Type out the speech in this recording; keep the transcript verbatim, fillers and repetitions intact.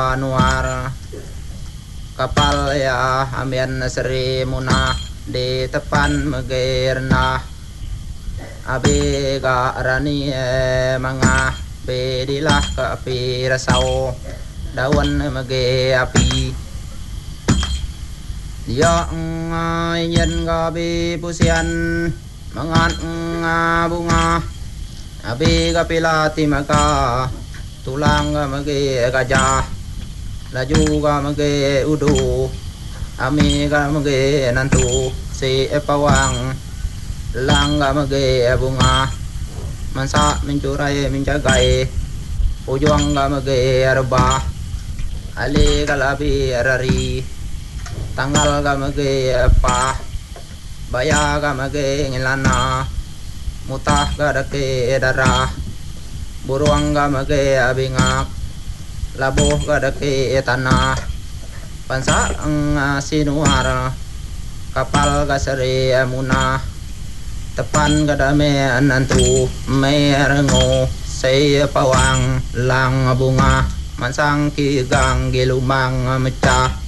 Anuar kapal ya amian Sri Munah di tepan Megirna abega rani mangah bedilah ke api rasau dawan mege api dia nyen gabi pusian mangan bunga abi kapilati maka tulang mege gajah laju mege udu ami mege nantu si pawang lang mege bunga mansa mencurai menjagai ujung mege arba ali kalabi arari tanggal mege apa baya mege ngilana mutah gadake darah buruang mege abingak labuh gadake tanah pansa ang sinuara kapal gasari munah tepan gadame anantu merengo say pawang lang bunga mansang kigang gilumang mecah